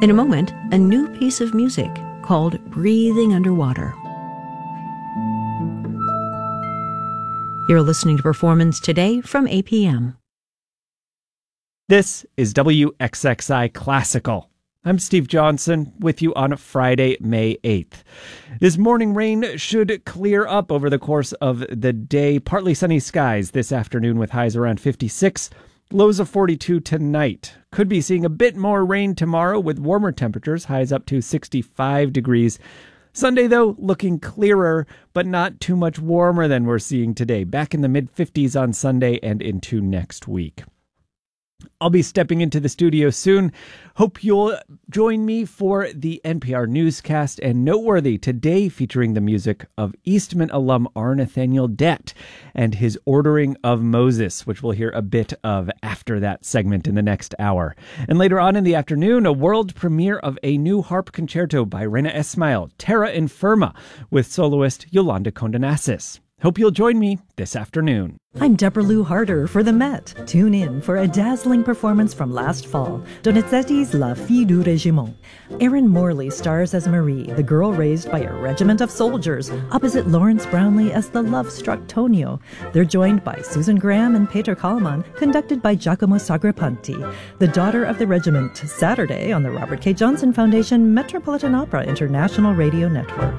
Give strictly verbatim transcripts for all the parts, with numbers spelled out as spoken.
In a moment, a new piece of music called Breathing Underwater. You're listening to Performance Today from A P M. This is W X X I Classical. I'm Steve Johnson with you on Friday, May eighth. This morning rain should clear up over the course of the day. Partly sunny skies this afternoon with highs around fifty-six. Lows of forty-two tonight. Could be seeing a bit more rain tomorrow with warmer temperatures, highs up to sixty-five degrees. Sunday, though, looking clearer, but not too much warmer than we're seeing today. Back in the mid-fifties on Sunday and into next week. I'll be stepping into the studio soon. Hope you'll join me for the N P R newscast, and noteworthy today featuring the music of Eastman alum R. Nathaniel Dett and his Ordering of Moses, which we'll hear a bit of after that segment in the next hour. And later on in the afternoon, a world premiere of a new harp concerto by Rena Esmail, Terra Infirma, with soloist Yolanda Condonasis. Hope you'll join me this afternoon. I'm Deborah Lou Harder for the Met. Tune in for a dazzling performance from last fall, Donizetti's La Fille du Régiment. Erin Morley stars as Marie, the girl raised by a regiment of soldiers, opposite Lawrence Brownlee as the love-struck Tonio. They're joined by Susan Graham and Peter Kallman, conducted by Giacomo Sagrapanti. The Daughter of the Regiment, Saturday on the Robert K. Johnson Foundation Metropolitan Opera International Radio Network.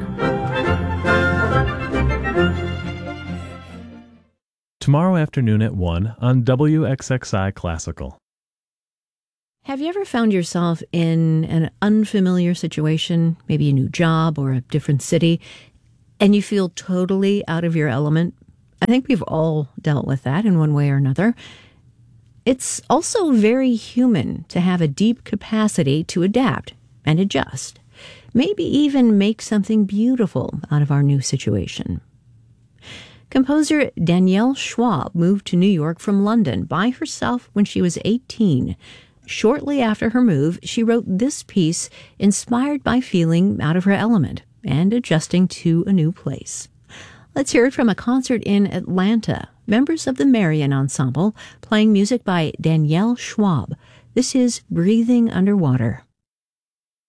Tomorrow afternoon at one on W X X I Classical. Have you ever found yourself in an unfamiliar situation, maybe a new job or a different city, and you feel totally out of your element? I think we've all dealt with that in one way or another. It's also very human to have a deep capacity to adapt and adjust, maybe even make something beautiful out of our new situation. Composer Danielle Schwab moved to New York from London by herself when she was eighteen. Shortly after her move, she wrote this piece inspired by feeling out of her element and adjusting to a new place. Let's hear it from a concert in Atlanta. Members of the Marian Ensemble playing music by Danielle Schwab. This is Breathing Underwater.